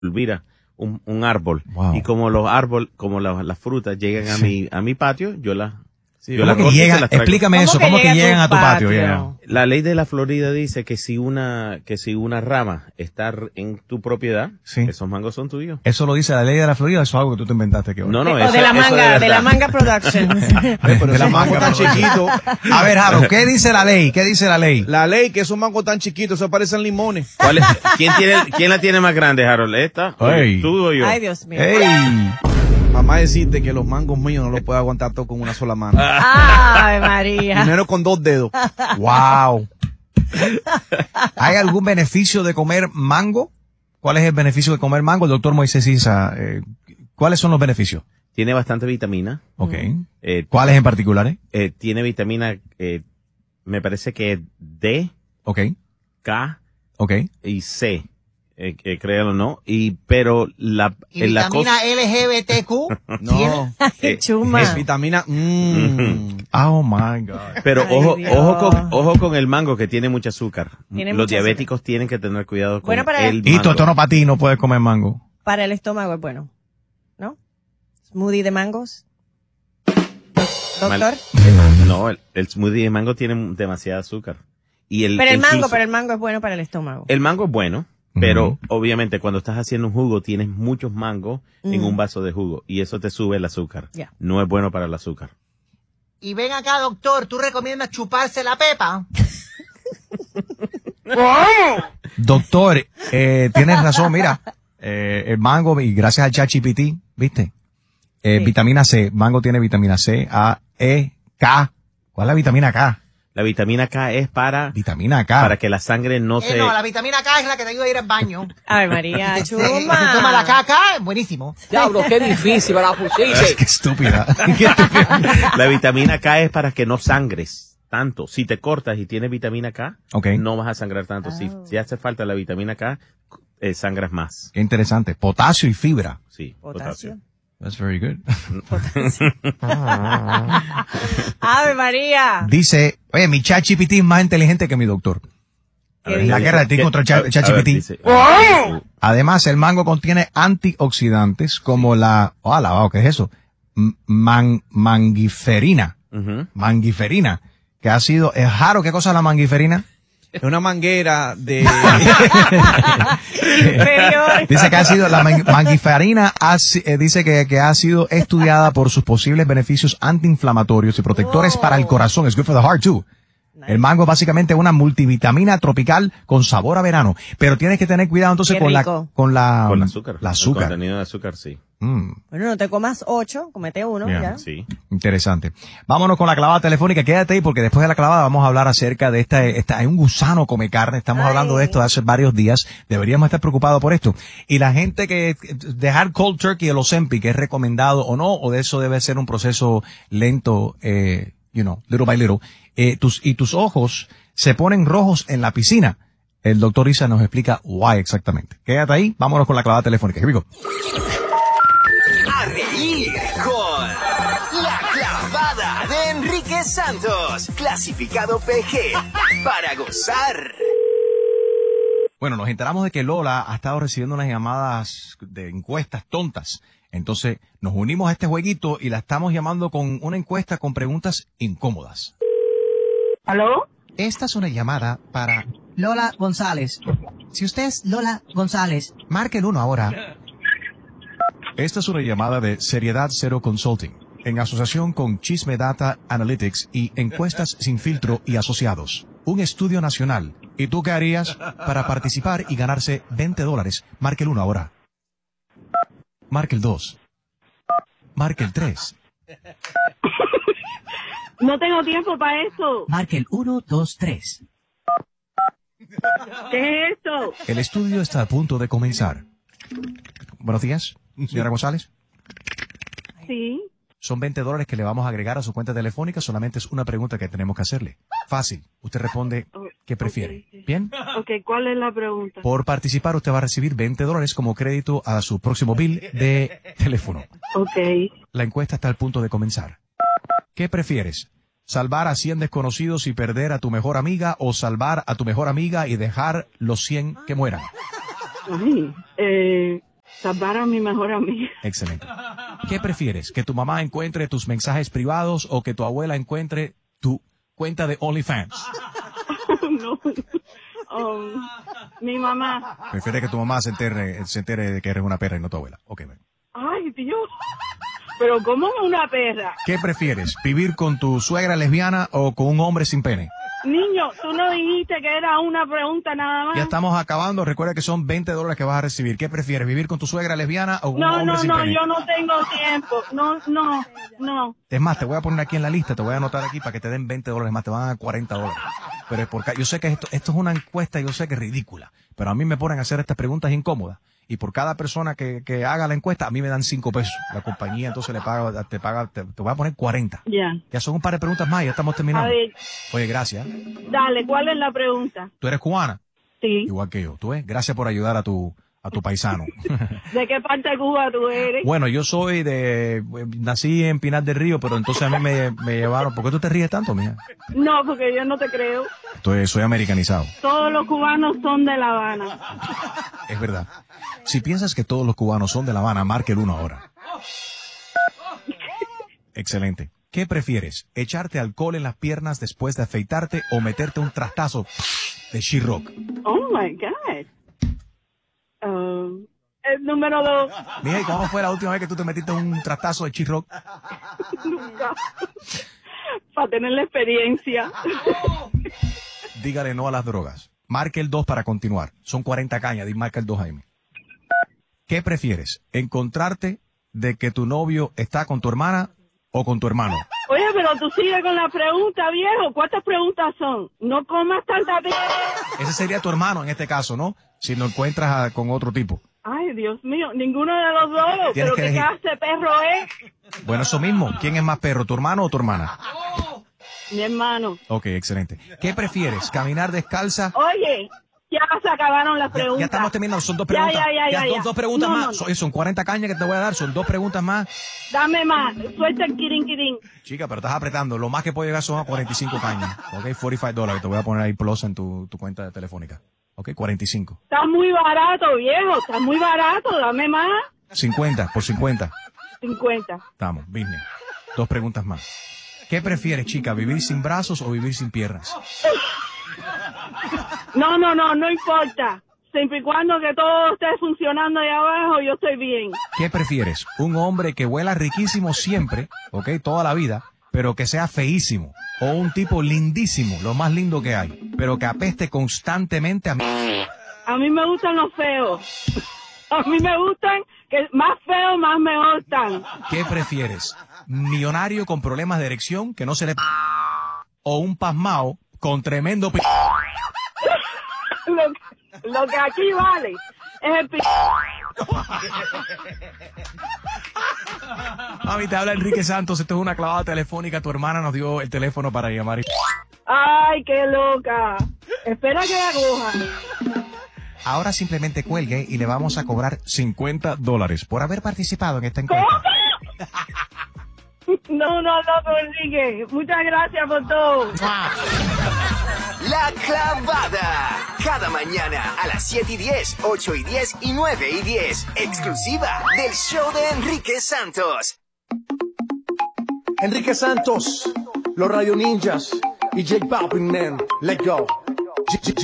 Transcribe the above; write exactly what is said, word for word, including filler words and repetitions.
Elvira, un, un árbol. Wow. Y como los árboles, como la- las frutas llegan a Sí. mi a mi patio, yo las Sí, yo ¿cómo las que corto y se llegan? las traigo. Explícame ¿Cómo eso, que ¿cómo que llega a tu llegan a tu patio? patio? Yeah. La ley de la Florida dice que si una que si una rama está r- en tu propiedad, Sí. esos mangos son tuyos. ¿Eso lo dice la ley de la Florida o eso es algo que tú te inventaste? Que No, no, o eso, de la eso manga, de, verdad. la manga Productions. Ay, pero de la esos mangos manga, tan bro. chiquitos. A ver, Harold, ¿qué dice la ley? ¿Qué dice la ley? La ley, que esos mangos tan chiquitos, eso parecen limones. ¿Cuál es- quién tiene quién la tiene más grande, Harold? ¿Esta? Ey. ¿Tú o yo? Ay, Dios mío. ¡Ey! Mamá decirte que los mangos míos no los puedo aguantar todo con una sola mano. Ay, María. Primero con dos dedos. ¡Wow! ¿Hay algún beneficio de comer mango? ¿Cuál es el beneficio de comer mango? El doctor Moisés Isa, eh, ¿cuáles son los beneficios? Tiene bastante vitamina. Ok. Eh, ¿Cuáles en particular? eh? eh, tiene vitamina, eh, me parece que D, Ok, K ok. y C. Eh, eh, créalo o no. Y, pero la, ¿Y eh, la vitamina cosa, L G B T Q? No. Ay, chuma. Es vitamina. Mm. Oh my God. pero Ay, ojo, Dios. ojo con, ojo con el mango que tiene mucho azúcar. Tiene Los mucho diabéticos tienen que tener cuidado con Bueno, para- el Y mango. esto no para ti, no puedes comer mango. Para el estómago es bueno, ¿no? Smoothie de mangos. Mal- Doctor. No, el, el smoothie de mango tiene demasiado azúcar. Y el, Pero el mango, incluso- pero el mango es bueno para el estómago. el mango es bueno, pero Ujú. obviamente cuando estás haciendo un jugo tienes muchos mangos en Mm. un vaso de jugo y eso te sube el azúcar. Ya. No es bueno para el azúcar. Y ven acá, doctor, ¿tú recomiendas chuparse la pepa? Doctor, eh, tienes razón, mira, eh, el mango, y gracias al ChatGPT, ¿viste? Eh, Sí. Vitamina C, mango tiene vitamina C, A, E, K. ¿Cuál es la vitamina K? La vitamina K es para, Vitamina K. para que la sangre no Eh, se... no, la vitamina K es la que te ayuda a ir al baño. Ay, María, Se, se toma chuma. la caca, es buenísimo. Diablo, qué difícil me la pusiste. Qué estúpida. Qué estúpida. La vitamina K es para que no sangres tanto. Si te cortas y tienes vitamina K, Ok. no vas a sangrar tanto. Si, Oh. si hace falta la vitamina K, eh, sangras más. Qué interesante. Potasio y fibra. Sí, Potasio. potasio. That's very good. Ave María. Dice, oye, mi ChatGPT es más inteligente que mi doctor. A ver, La dice- guerra de ti ¿qué? contra A- Chat- a ver, ChatGPT. dice- Además, el mango contiene antioxidantes como la, oh, la, wow, ¿qué es eso? M- Man, mangiferina. Ujú. Mangiferina. Que ha sido, es raro, ¿qué cosa es la mangiferina? Es una manguera de. Inferior. Dice que ha sido, la man- mangiferina ha si- eh, dice que, que ha sido estudiada por sus posibles beneficios antiinflamatorios y protectores Wow. para el corazón. Es good for the heart too. El mango es básicamente una multivitamina tropical con sabor a verano. Pero tienes que tener cuidado entonces Qué con la, rico. con la, Con el azúcar. La El azúcar. contenido de azúcar, sí. Mm, Bueno, no te comas ocho, comete uno, Yeah. ya. Sí. interesante. Vámonos con la clavada telefónica. Quédate ahí porque después de la clavada vamos a hablar acerca de esta, esta, hay un gusano come carne. Estamos Ay. hablando de esto de hace varios días. Deberíamos estar preocupados por esto. Y la gente que, dejar cold turkey, el Ozempic, ¿es recomendado o no? O de eso debe ser un proceso lento, eh, you know, little by little. Eh, tus, y tus ojos se ponen rojos en la piscina. El doctor Isa nos explica why exactamente. Quédate ahí. Vámonos con la clavada telefónica. Here we go. A reír con La Clavada de Enrique Santos, clasificado P G, para gozar. Bueno, nos enteramos de que Lola ha estado recibiendo unas llamadas de encuestas tontas. Entonces, nos unimos a este jueguito y la estamos llamando con una encuesta con preguntas incómodas. ¿Aló? Esta es una llamada para... Lola González. Si usted es Lola González, Marque el uno ahora. Esta es una llamada de Seriedad Cero Consulting, en asociación con Chisme Data Analytics y Encuestas Sin Filtro y Asociados. Un estudio nacional. ¿Y tú qué harías para participar y ganarse veinte dólares? Marque el uno ahora. Marque el dos. Marque el tres. No tengo tiempo para eso. marque el uno, dos, tres. ¿Qué es esto? El estudio está a punto de comenzar. Buenos días, señora González. Sí. Son veinte dólares que le vamos a agregar a su cuenta telefónica. Solamente es una pregunta que tenemos que hacerle. Fácil. Usted responde qué prefiere. Ok, sí. ¿Bien? Ok, ¿cuál es la pregunta? Por participar, usted va a recibir veinte dólares como crédito a su próximo bill de teléfono. Ok. La encuesta está al punto de comenzar. ¿Qué prefieres? ¿Salvar a cien desconocidos y perder a tu mejor amiga o salvar a tu mejor amiga y dejar los cien que mueran? Ay, eh, Salvar a mi mejor amiga. Excelente. ¿Qué prefieres? ¿Que tu mamá encuentre tus mensajes privados o que tu abuela encuentre tu cuenta de OnlyFans? No. Um, mi mamá. Prefieres que tu mamá se entere, se entere de que eres una perra y no tu abuela. Ok, ven. Ay, Dios. Pero ¿cómo una perra? ¿Qué prefieres? ¿Vivir con tu suegra lesbiana o con un hombre sin pene? Niño, tú no dijiste que era una pregunta nada más. Ya estamos acabando. Recuerda que son veinte dólares que vas a recibir. ¿Qué prefieres? ¿Vivir con tu suegra lesbiana o con No, un hombre no, sin no, pene? yo no tengo tiempo. No, no, no. Es más, te voy a poner aquí en la lista, te voy a anotar aquí para que te den veinte dólares más, te van a dar cuarenta dólares. Pero es porque yo sé que esto, esto es una encuesta y yo sé que es ridícula, pero a mí me ponen a hacer estas preguntas incómodas. Y por cada persona que, que haga la encuesta, a mí me dan cinco pesos. La compañía entonces le paga, te paga, te, te voy a poner cuarenta. Ya. Ya son un par de preguntas más y ya estamos terminando. A ver, Oye, gracias. dale, ¿cuál es la pregunta? ¿Tú eres cubana? Sí. Igual que yo. ¿Tú ves? Gracias por ayudar a tu, a tu paisano. ¿De qué parte de Cuba tú eres? Bueno, yo soy de, nací en Pinar del Río, pero entonces a mí me, me llevaron. ¿Por qué tú te ríes tanto, mija? No, porque yo no te creo. Entonces soy americanizado. Todos los cubanos son de La Habana. Es verdad. Si piensas que todos los cubanos son de La Habana, marque el uno ahora. Excelente. ¿Qué prefieres? ¿Echarte alcohol en las piernas después de afeitarte o meterte un trastazo de She-Rock? Oh, my God. Um, el número dos. Mira, ¿y cómo fue la última vez que tú te metiste un trastazo de She-Rock? Nunca. Para tener la experiencia. Dígale no a las drogas. Marque el dos para continuar. Son cuarenta cañas. Di marca el dos, Jaime. ¿Qué prefieres? ¿Encontrarte de que tu novio está con tu hermana o con tu hermano? Oye, pero tú sigues con la pregunta, viejo. ¿Cuántas preguntas son? No comas tanta vez. Ese sería tu hermano en este caso, ¿no? Si lo encuentras a- con otro tipo. Ay, Dios mío, ninguno de los dos. Tienes Pero que qué elegir. clase de perro es. Bueno, eso mismo. ¿Quién es más perro, tu hermano o tu hermana? Mi hermano. Ok, excelente. ¿Qué prefieres? ¿Caminar descalza? Oye, ya se acabaron las Ya, preguntas. ya estamos terminando, son dos Ya, preguntas. ya, ya, ya, dos, ya. dos preguntas No, más. no, no. Son, son cuarenta cañas que te voy a dar, son dos preguntas más. Dame más. Suelta el kirin kirin. Chica, pero estás apretando. Lo más que puede llegar son a cuarenta y cinco cañas. Ok, cuarenta y cinco dólares. Te voy a poner ahí plus en tu, tu cuenta telefónica. Ok, cuarenta y cinco. Está muy barato, viejo. Está muy barato. Dame más. cincuenta por cincuenta. cincuenta. Estamos, business. Dos preguntas más. ¿Qué prefieres, chica? ¿Vivir sin brazos o vivir sin piernas? No, no, no, no importa. Siempre y cuando que todo esté funcionando ahí abajo, yo estoy bien. ¿Qué prefieres? ¿Un hombre que huela riquísimo siempre, ok, toda la vida, pero que sea feísimo? ¿O un tipo lindísimo, lo más lindo que hay, pero que apeste constantemente a mí? A mí me gustan los feos. A mí me gustan que más feos, más mejor están. ¿Qué prefieres? ¿Millonario con problemas de erección que no se le... o un pasmao con tremendo... pi- Lo, que- lo que aquí vale es el pi... Mami, te habla Enrique Santos, esto es una clavada telefónica, tu hermana nos dio el teléfono para llamar. y- Ay, qué loca. Espera que la cojan. Ahora simplemente cuelgue y le vamos a cobrar cincuenta dólares por haber participado en esta encuesta. No, no, no, Enrique. Muchas gracias por todo. La Clavada. Cada mañana a las siete y diez, ocho y diez y nueve y diez. Exclusiva del show de Enrique Santos. Enrique Santos, los Radio Ninjas y Jake Balvin, man. Let go. J- J-